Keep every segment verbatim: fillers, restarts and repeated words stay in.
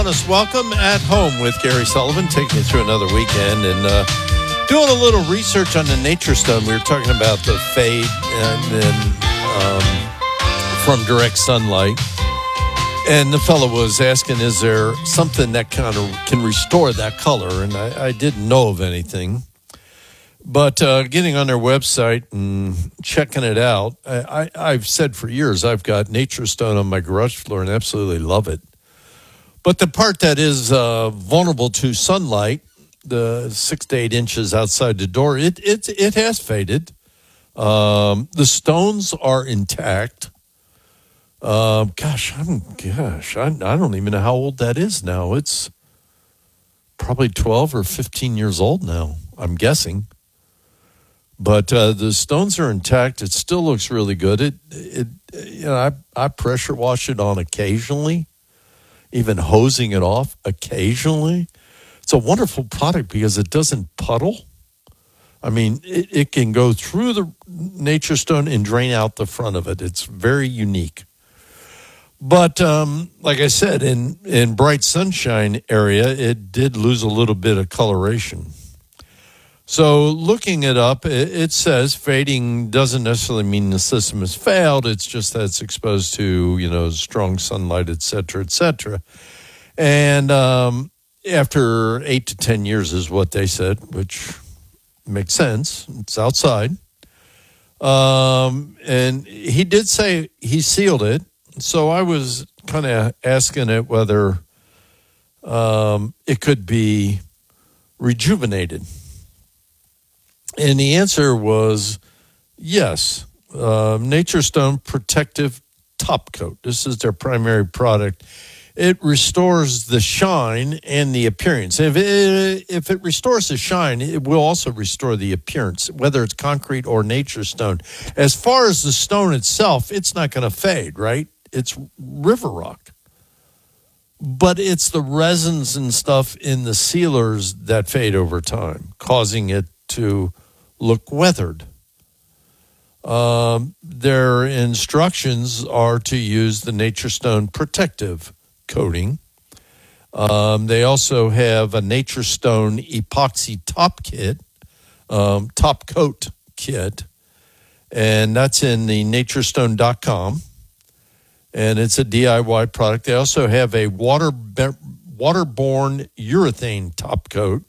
Honest welcome at home with Gary Sullivan, taking you through another weekend and uh, doing a little research on the Nature Stone. We were talking about the fade and then um, from direct sunlight, and the fellow was asking, "Is there something that kind of can restore that color?" And I, I didn't know of anything, but uh, getting on their website and checking it out, I, I, I've said for years I've got Nature Stone on my garage floor and absolutely love it. But the part that is uh, vulnerable to sunlight, the six to eight inches outside the door, it it it has faded. Um, the stones are intact. Uh, gosh, I'm gosh, I, I don't even know how old that is now. It's probably twelve or fifteen years old now, I'm guessing. But uh, the stones are intact. It still looks really good. It it you know I I pressure wash it on occasionally. Even hosing it off occasionally. It's a wonderful product because it doesn't puddle. I mean, it, it can go through the Nature Stone and drain out the front of it. It's very unique. But um, like I said, in, in bright sunshine area, it did lose a little bit of coloration. So looking it up, it, it says fading doesn't necessarily mean the system has failed. It's just that it's exposed to, you know, strong sunlight, et cetera, et cetera. And um, after eight to ten years is what they said, which makes sense. It's outside. Um, and he did say he sealed it. So I was kind of asking it whether um, it could be rejuvenated. And the answer was yes. Uh, Nature Stone Protective Top Coat. This is their primary product. It restores the shine and the appearance. If it, if it restores the shine, it will also restore the appearance, whether it's concrete or Nature Stone. As far as the stone itself, it's not going to fade, right? It's river rock. But it's the resins and stuff in the sealers that fade over time, causing it to look weathered. Um, their instructions are to use the Nature Stone protective coating. Um, they also have a Nature Stone epoxy top kit, um, top coat kit, and that's in the nature stone dot com, and it's a D I Y product. They also have a water waterborne urethane top coat,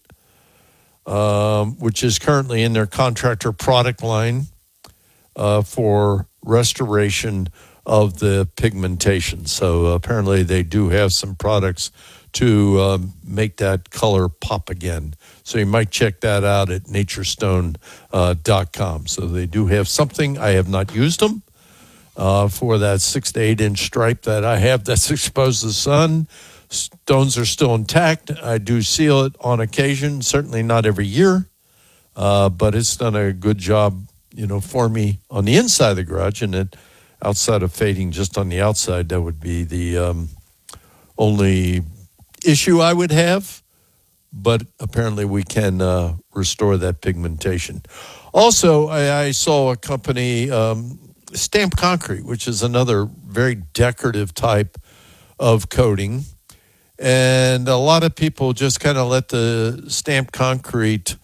Um, which is currently in their contractor product line uh, for restoration of the pigmentation. So uh, apparently they do have some products to um, make that color pop again. So you might check that out at nature stone dot com. So they do have something. I have not used them uh, for that six to eight inch stripe that I have that's exposed to the sun. Stones are still intact. I do seal it on occasion, certainly not every year, uh, but it's done a good job, you know, for me on the inside of the garage, and it outside of fading just on the outside, that would be the um, only issue I would have, but apparently we can uh, restore that pigmentation. Also, I, I saw a company, um, Stamp Concrete, which is another very decorative type of coating. And a lot of people just kind of let the stamped concrete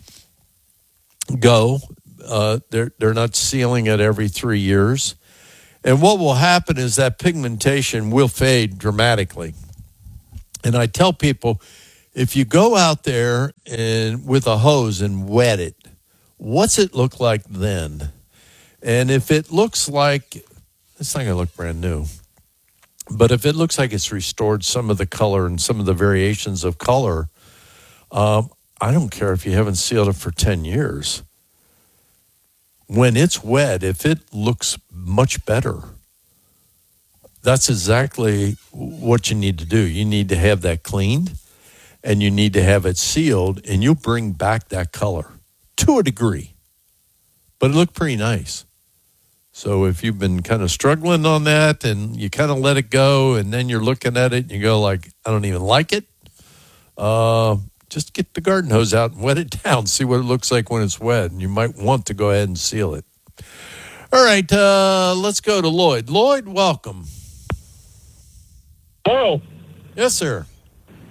go. Uh, they're they're not sealing it every three years. And what will happen is that pigmentation will fade dramatically. And I tell people, if you go out there and with a hose and wet it, what's it look like then? And if it looks like, it's not going to look brand new. But if it looks like it's restored some of the color and some of the variations of color, um, I don't care if you haven't sealed it for ten years. When it's wet, if it looks much better, that's exactly what you need to do. You need to have that cleaned, and you need to have it sealed, and you'll bring back that color to a degree. But it looked pretty nice. So if you've been kind of struggling on that and you kind of let it go and then you're looking at it and you go like, I don't even like it, uh, just get the garden hose out and wet it down. See what it looks like when it's wet. And you might want to go ahead and seal it. All right, uh, let's go to Lloyd. Lloyd, welcome. Hello. Yes, sir.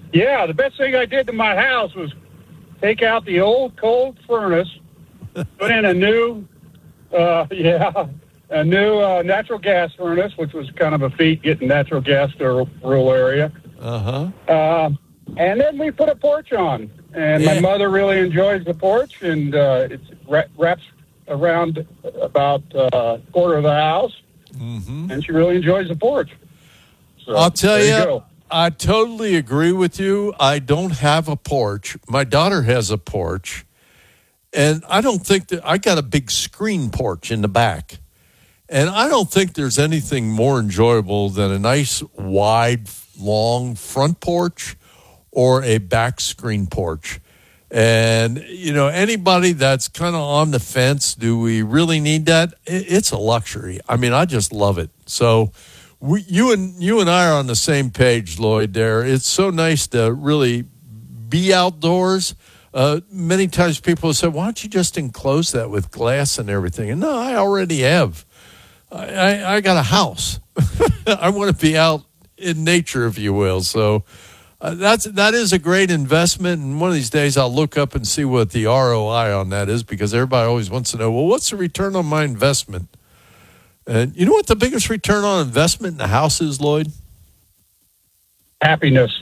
Yeah, the best thing I did to my house was take out the old cold furnace, put in a new, uh, yeah, a new uh, natural gas furnace, which was kind of a feat getting natural gas to a rural area. Uh-huh. Uh, and then we put a porch on. And Yeah. my mother really enjoys the porch, and uh, it wraps around about uh, a quarter of the house, Mm-hmm. and she really enjoys the porch. So, I'll tell there you, you, go. I totally agree with you. I don't have a porch. My daughter has a porch, and I don't think that I got a big screen porch in the back. And I don't think there's anything more enjoyable than a nice, wide, long front porch or a back screen porch. And, you know, anybody that's kind of on the fence, do we really need that? It's a luxury. I mean, I just love it. So we, you and you and I are on the same page, Lloyd, there. It's so nice to really be outdoors. Uh, many times people say, why don't you just enclose that with glass and everything? And no, I already have. I, I, I got a house. I want to be out in nature, if you will. So uh, that's that is a great investment. And one of these days, I'll look up and see what the R O I on that is, because everybody always wants to know, well, what's the return on my investment? And you know what the biggest return on investment in the house is, Lloyd? Happiness.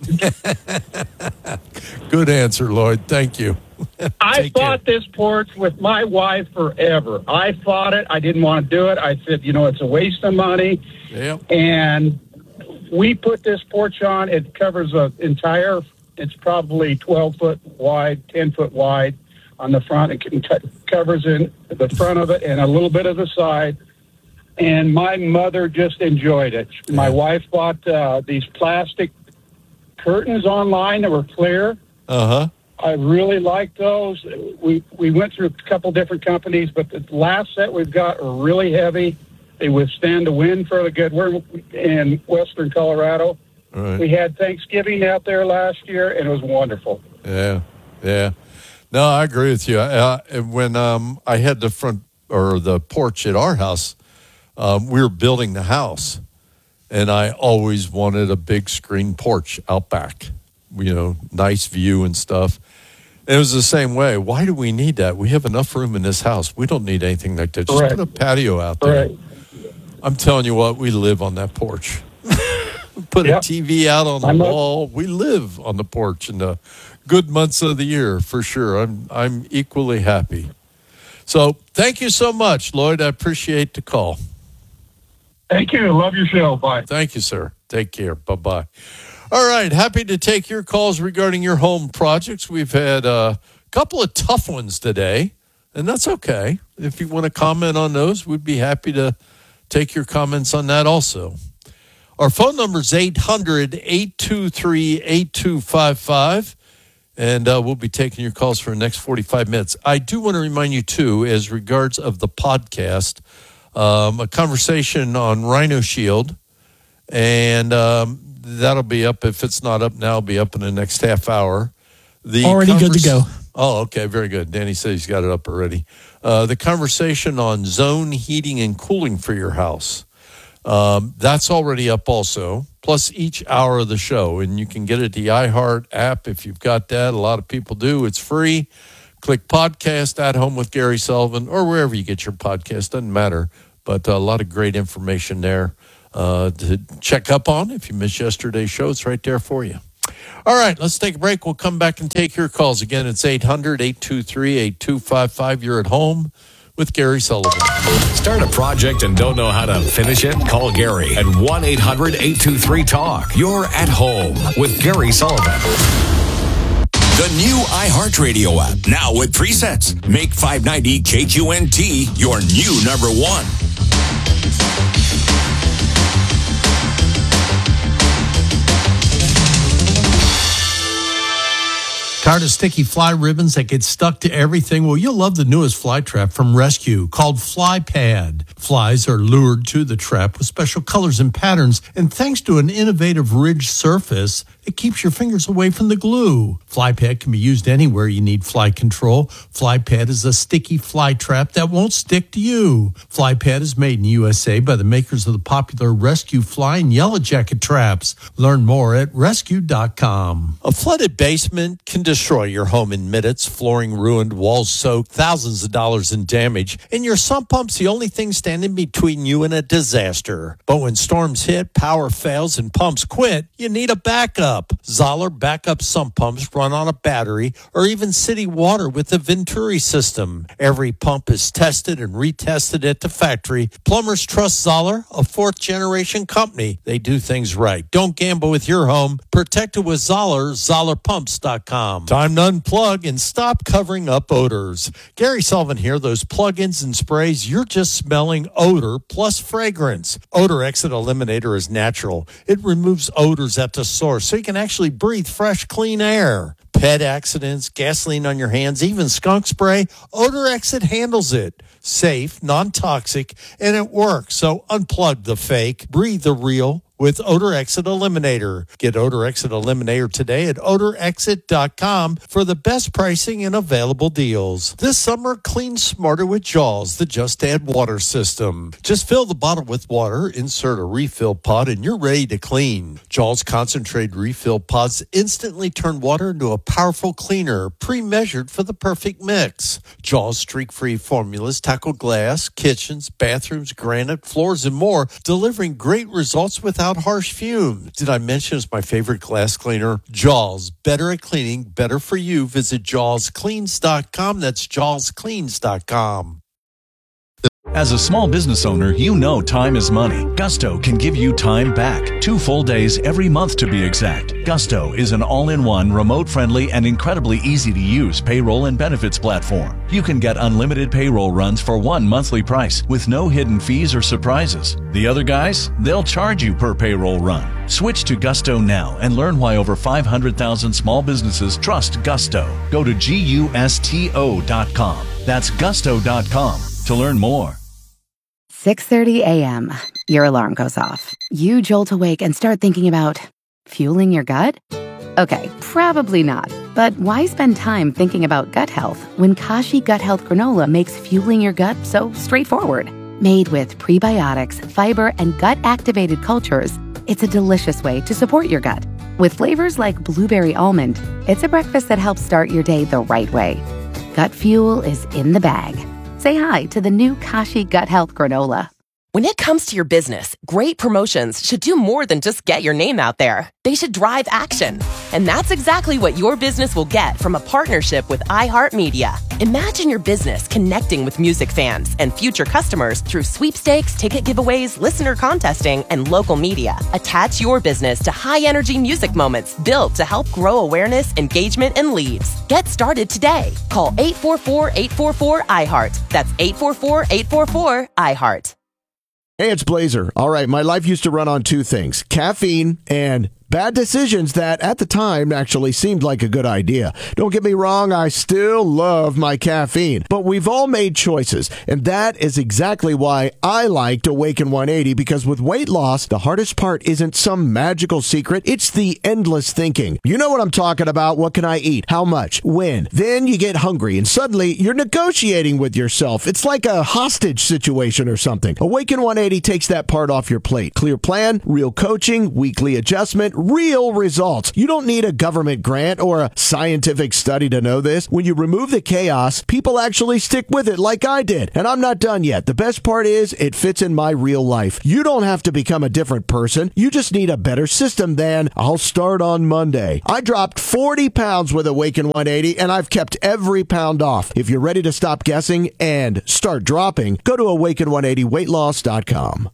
Good answer, Lloyd. Thank you. I Take fought care. this porch with my wife forever. I fought it. I didn't want to do it. I said, you know, it's a waste of money. Yep. And we put this porch on. It covers an entire, it's probably twelve foot wide, ten foot wide on the front. It can t- covers in the front of it and a little bit of the side. And my mother just enjoyed it. My Yeah. wife bought uh, these plastic curtains online that were clear. Uh-huh. I really like those. We we went through a couple different companies, but the last set we've got are really heavy. They withstand the wind fairly good. We're in western Colorado. All right. We had Thanksgiving out there last year, and it was wonderful. Yeah, yeah. No, I agree with you. Uh, when um, I had the front or the porch at our house, um, we were building the house, and I always wanted a big screen porch out back, you know, nice view and stuff. And it was the same way. Why do we need that? We have enough room in this house. We don't need anything like that. Just Correct. put a patio out there. Right. I'm telling you what, we live on that porch. Put Yep. a T V out on the I'm a- wall. We live on the porch in the good months of the year, for sure. I'm I'm equally happy. So thank you so much, Lloyd. I appreciate the call. Thank you. Love your show. Bye. Thank you, sir. Take care. Bye-bye. All right. Happy to take your calls regarding your home projects. We've had a couple of tough ones today, and that's okay. If you want to comment on those, we'd be happy to take your comments on that also. Our phone number is eight hundred, eight two three, eight two five five, and uh, we'll be taking your calls for the next forty-five minutes. I do want to remind you, too, as regards of the podcast, um, a conversation on Rhino Shield, and um, that'll be up. If it's not up now, it'll be up in the next half hour. The Already good to go. Oh, okay, very good. Danny says he's got it up already. Uh, the conversation on zone heating and cooling for your house. Um, that's already up also, plus each hour of the show. And you can get it at the iHeart app if you've got that. A lot of people do. It's free. Click podcast at home with Gary Sullivan or wherever you get your podcast. Doesn't matter. But a lot of great information there uh, to check up on. If you missed yesterday's show, it's right there for you. All right, let's take a break. We'll come back and take your calls. Again, it's eight hundred, eight two three, eight two five five. You're at home with Gary Sullivan. Start a project and don't know how to finish it? Call Gary at one eight hundred, eight two three, talk. You're at home with Gary Sullivan. The new iHeartRadio app, now with presets. Make five ninety K Q N T your new number one. Tired of sticky fly ribbons that get stuck to everything? Well, you'll love the newest fly trap from Rescue called Fly Pad. Flies are lured to the trap with special colors and patterns, and thanks to an innovative ridged surface, it keeps your fingers away from the glue. Fly Pad can be used anywhere you need fly control. Fly Pad is a sticky fly trap that won't stick to you. Fly Pad is made in U S A by the makers of the popular Rescue Fly and Yellow Jacket traps. Learn more at rescue dot com. A flooded basement can destroy your home in minutes. Flooring ruined, walls soaked, thousands of dollars in damage, and your sump pump's the only thing standing between you and a disaster. But when storms hit, power fails, and pumps quit, you need a backup. Zoller backup sump pumps run on a battery or even city water with the Venturi system. Every pump is tested and retested at the factory. Plumbers trust Zoller, a fourth-generation company. They do things right. Don't gamble with your home. Protect it with Zoller, zoller pumps dot com. Time to unplug and stop covering up odors. Gary Sullivan here. Those plug-ins and sprays, you're just smelling odor plus fragrance. Odor Exit Eliminator is natural. It removes odors at the source so you can actually breathe fresh, clean air. Pet accidents, gasoline on your hands, even skunk spray, Odor Exit handles it. Safe, non-toxic, and it works. So unplug the fake, breathe the real with Odor Exit Eliminator. Get Odor Exit Eliminator today at odor exit dot com for the best pricing and available deals. This summer, clean smarter with Jaws, the Just Add Water system. Just fill the bottle with water, insert a refill pod, and you're ready to clean. Jaws concentrated refill pods instantly turn water into a powerful cleaner, pre-measured for the perfect mix. Jaws streak-free formulas tackle glass, kitchens, bathrooms, granite, floors, and more, delivering great results without harsh fumes. Did I mention it's my favorite glass cleaner? Jaws, better at cleaning, better for you. Visit jaws cleans dot com. That's jaws cleans dot com. As a small business owner, you know time is money. Gusto can give you time back. Two full days every month to be exact. Gusto is an all-in-one, remote-friendly, and incredibly easy-to-use payroll and benefits platform. You can get unlimited payroll runs for one monthly price with no hidden fees or surprises. The other guys, they'll charge you per payroll run. Switch to Gusto now and learn why over five hundred thousand small businesses trust Gusto. Go to gusto dot com. That's gusto dot com to learn more. six thirty a.m. Your alarm goes off. You jolt awake and start thinking about fueling your gut? Okay, probably not. But why spend time thinking about gut health when Kashi Gut Health Granola makes fueling your gut so straightforward? Made with prebiotics, fiber, and gut-activated cultures, it's a delicious way to support your gut. With flavors like blueberry almond, it's a breakfast that helps start your day the right way. Gut fuel is in the bag. Say hi to the new Kashi Gut Health Granola. When it comes to your business, great promotions should do more than just get your name out there. They should drive action. And that's exactly what your business will get from a partnership with iHeartMedia. Imagine your business connecting with music fans and future customers through sweepstakes, ticket giveaways, listener contesting, and local media. Attach your business to high-energy music moments built to help grow awareness, engagement, and leads. Get started today. Call eight four four, eight four four, I heart. That's eight four four, eight four four, I heart. Hey, it's Blazer. All right, my life used to run on two things, caffeine and bad decisions that at the time actually seemed like a good idea. Don't get me wrong, I still love my caffeine, but we've all made choices, and that is exactly why I liked Awaken one eighty, because with weight loss, the hardest part isn't some magical secret, it's the endless thinking. You know what I'm talking about. What can I eat? How much? When? Then you get hungry, and suddenly you're negotiating with yourself. It's like a hostage situation or something. Awaken one eighty takes that part off your plate. Clear plan, real coaching, weekly adjustment, real results. You don't need a government grant or a scientific study to know this. When you remove the chaos, people actually stick with it like I did. And I'm not done yet. The best part is it fits in my real life. You don't have to become a different person. You just need a better system than I'll start on Monday. I dropped forty pounds with Awaken one eighty and I've kept every pound off. If you're ready to stop guessing and start dropping, go to awaken one eighty weight loss dot com.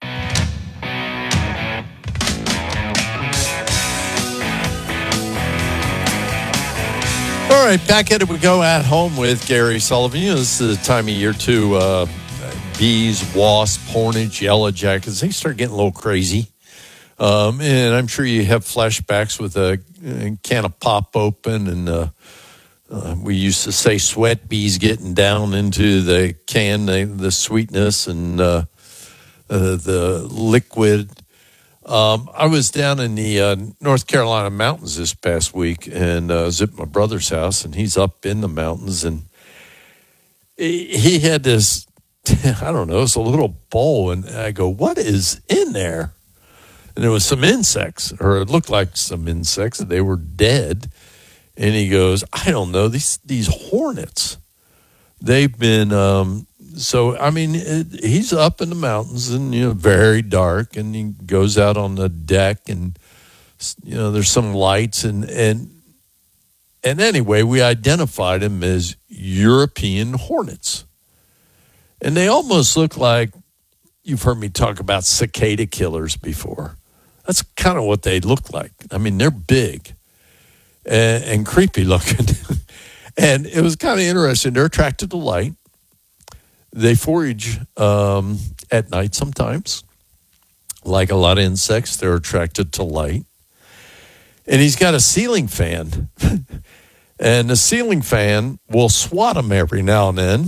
All right, back at it we go at home with Gary Sullivan. You know, this is the time of year too. Uh, bees, wasps, hornets, yellow jackets, they start getting a little crazy. Um, and I'm sure you have flashbacks with a, a can of pop open, and uh, uh, we used to say sweat bees getting down into the can, the, the sweetness and uh, uh, the liquid. Um, I was down in the uh, North Carolina mountains this past week, and uh, was at my brother's house, and he's up in the mountains, and he, he had this, I don't know, it's a little bowl, and I go, what is in there? And there was some insects, or it looked like some insects. They were dead. And he goes, I don't know, these these hornets. They've been, um, so, I mean, it, he's up in the mountains and, you know, very dark. And he goes out on the deck and, you know, there's some lights. And, and, and anyway, we identified them as European hornets. And they almost look like, you've heard me talk about cicada killers before. That's kind of what they look like. I mean, they're big and, and creepy looking. And it was kind of interesting. They're attracted to light. They forage um, at night sometimes. Like a lot of insects, they're attracted to light. And he's got a ceiling fan. And the ceiling fan will swat him every now and then.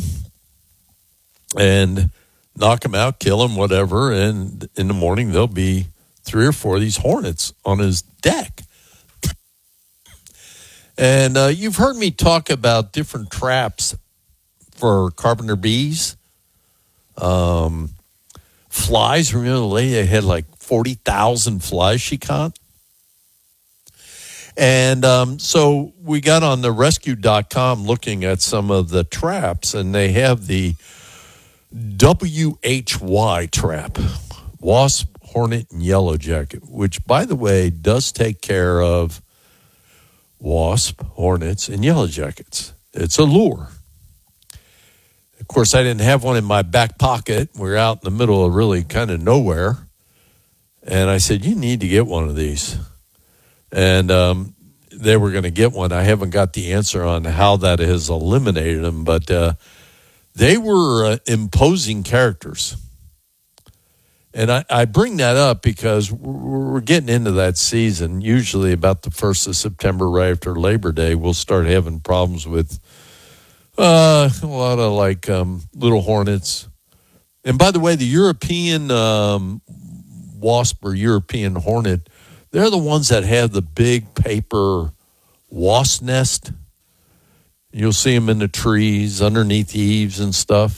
And knock them out, kill them, whatever. And in the morning, there'll be three or four of these hornets on his deck. And uh, you've heard me talk about different traps for carpenter bees. Um, flies. Remember the lady that had like forty thousand flies she caught? And um, so we got on the rescue dot com looking at some of the traps, and they have the W H Y trap, wasp, hornet, and yellow jacket, which, by the way, does take care of wasp, hornets, and yellow jackets. It's a lure. Of course, I didn't have one in my back pocket. We were out in the middle of really kind of nowhere. And I said, you need to get one of these. And um, they were going to get one. I haven't got the answer on how that has eliminated them, but uh, they were uh, imposing characters. And I, I bring that up because we're getting into that season. Usually about the first of September, right after Labor Day, we'll start having problems with uh, a lot of like um, little hornets. And by the way, the European um, wasp or European hornet, they're the ones that have the big paper wasp nest. You'll see them in the trees, underneath the eaves and stuff.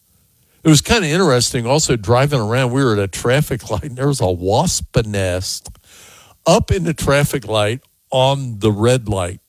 It was kind of interesting also driving around. We were at a traffic light, and there was a wasp nest up in the traffic light on the red light.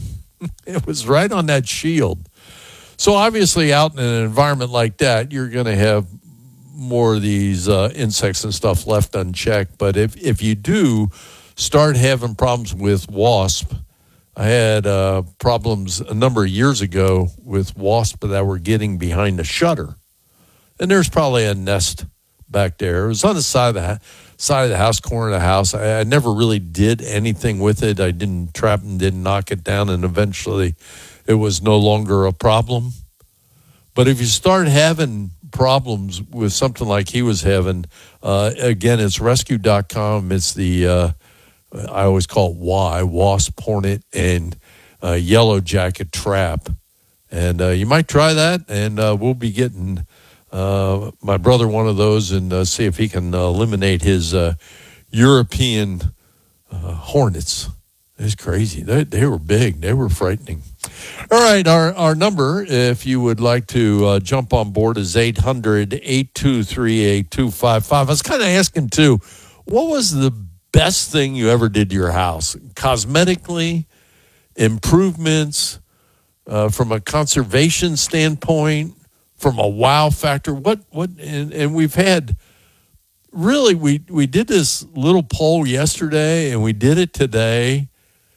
It was right on that shield. So obviously out in an environment like that, you're going to have more of these uh, insects and stuff left unchecked. But if, if you do start having problems with wasp, I had uh, problems a number of years ago with wasps that were getting behind the shutter. And there's probably a nest back there. It was on the side of the side of the house, corner of the house. I, I never really did anything with it. I didn't trap and didn't knock it down, and eventually it was no longer a problem. But if you start having problems with something like he was having, uh, again, it's rescue dot com. It's the, uh, I always call it Y, wasp, hornet, and uh, yellow jacket trap. And uh, you might try that, and uh, we'll be getting uh, my brother one of those and uh, see if he can uh, eliminate his uh, European uh, hornets. It's crazy. They, they were big. They were frightening. All right, our, our number, if you would like to uh, jump on board, is eight hundred, eight two three, eight two five five. I was kind of asking, too, what was the best thing you ever did to your house? Cosmetically, improvements, uh, from a conservation standpoint, from a wow factor? What, what, and, and we've had, really, we, we did this little poll yesterday, and we did it today,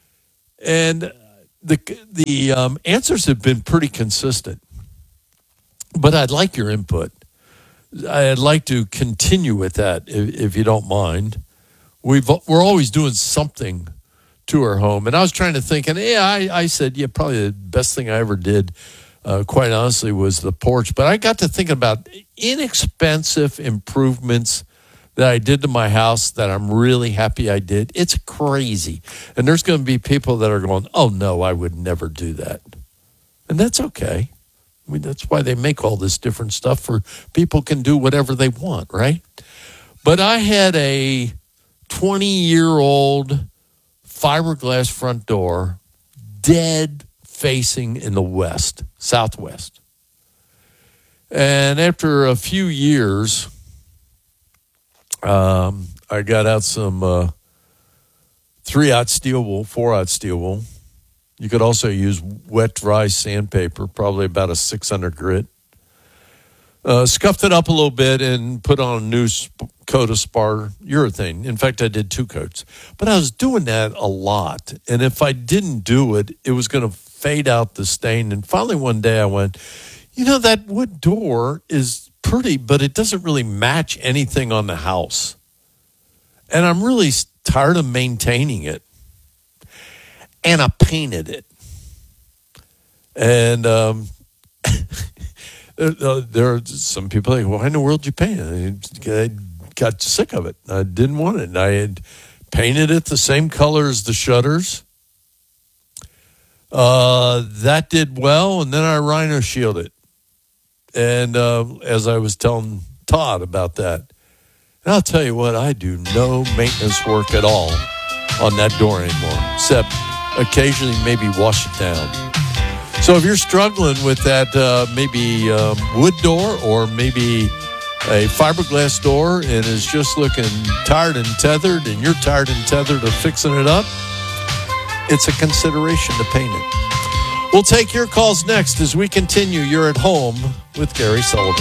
and the the um, answers have been pretty consistent. But I'd like your input. I'd like to continue with that, if, if you don't mind. We've, we're always doing something to our home. And I was trying to think, and yeah, I, I said, yeah, probably the best thing I ever did, uh, quite honestly, was the porch. But I got to thinking about inexpensive improvements that I did to my house that I'm really happy I did. It's crazy. And there's going to be people that are going, oh, no, I would never do that. And that's okay. I mean, that's why they make all this different stuff for people can do whatever they want, right? But I had a twenty-year-old fiberglass front door dead facing in the west, southwest. And after a few years, um, I got out some uh, three-aught steel wool, four-aught steel wool. You could also use wet, dry sandpaper, probably about a six hundred grit. Uh, scuffed it up a little bit and put on a new sp- coat of spar urethane. In fact, I did two coats. But I was doing that a lot. And if I didn't do it, it was going to fade out the stain. And finally one day I went, you know, that wood door is pretty, but it doesn't really match anything on the house. And I'm really tired of maintaining it. And I painted it. And um, there are some people like, why in the world did you paint it? I got sick of it. I didn't want it. I had painted it the same color as the shutters. Uh, that did well, and then I rhino shielded it. And uh, as I was telling Todd about that, and I'll tell you what, I do no maintenance work at all on that door anymore, except occasionally maybe wash it down. So if you're struggling with that uh, maybe um, wood door or maybe a fiberglass door and is just looking tired and tethered and you're tired and tethered of fixing it up, it's a consideration to paint it. We'll take your calls next as we continue. You're at home with Gary Sullivan.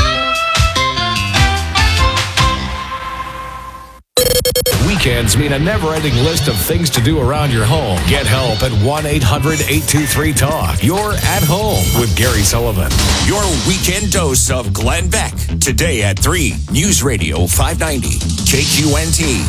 Weekends mean a never-ending list of things to do around your home. Get help at one eight hundred eight two three talk. You're at home with Gary Sullivan. Your weekend dose of Glenn Beck. Today at three, News Radio five ninety, K Q N T.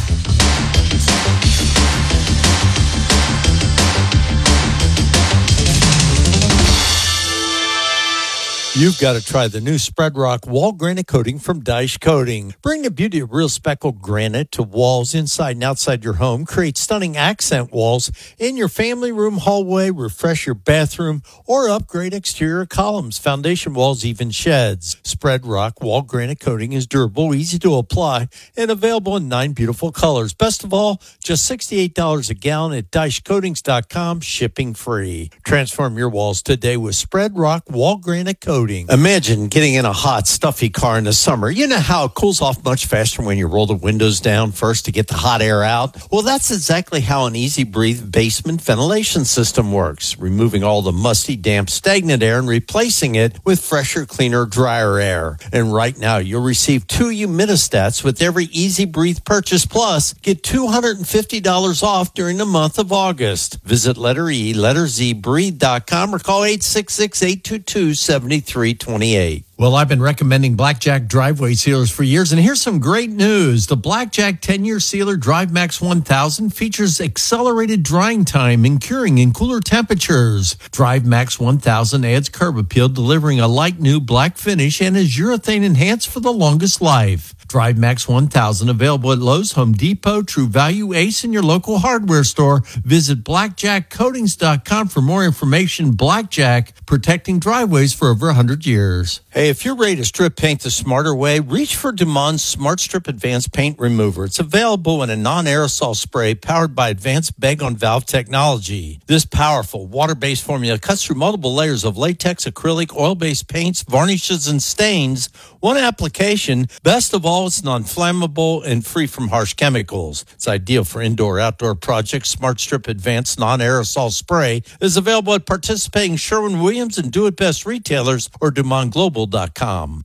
You've got to try the new Spread Rock Wall Granite Coating from Daesh Coating. Bring the beauty of real speckled granite to walls inside and outside your home. Create stunning accent walls in your family room, hallway, refresh your bathroom, or upgrade exterior columns, foundation walls, even sheds. Spread Rock Wall Granite Coating is durable, easy to apply, and available in nine beautiful colors. Best of all, just sixty-eight dollars a gallon at daesh coatings dot com, shipping free. Transform your walls today with Spread Rock Wall Granite Coating. Imagine getting in a hot, stuffy car in the summer. You know how it cools off much faster when you roll the windows down first to get the hot air out? Well, that's exactly how an Easy Breathe basement ventilation system works, removing all the musty, damp, stagnant air and replacing it with fresher, cleaner, drier air. And right now, you'll receive two humidistats with every Easy Breathe purchase. Plus, get two hundred fifty dollars off during the month of August. Visit letter E, letter Z, breathe dot com or call eight six six, eight two two, seven three two eight. Well, I've been recommending Blackjack driveway sealers for years, and here's some great news. The Blackjack ten-year sealer Drive Max one thousand features accelerated drying time and curing in cooler temperatures. Drive Max one thousand adds curb appeal, delivering a light new black finish, and is urethane enhanced for the longest life. Drive Max one thousand available at Lowe's, Home Depot, True Value, Ace, and your local hardware store. Visit blackjack coatings dot com for more information. Blackjack, protecting driveways for over one hundred years. Hey, if you're ready to strip paint the smarter way, reach for Dumont Smart Strip Advanced Paint Remover. It's available in a non-aerosol spray powered by advanced bag-on-valve technology. This powerful water-based formula cuts through multiple layers of latex, acrylic, oil-based paints, varnishes, and stains. One application. Best of all, it's non-flammable and free from harsh chemicals. It's ideal for indoor-outdoor projects. Smart Strip Advanced Non-Aerosol Spray is available at participating Sherwin-Williams and Do It Best retailers or Dumont Global dot com.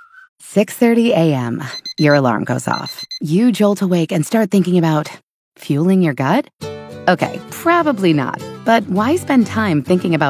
six thirty a.m. Your alarm goes off. You jolt awake and start thinking about fueling your gut? Okay, probably not. But why spend time thinking about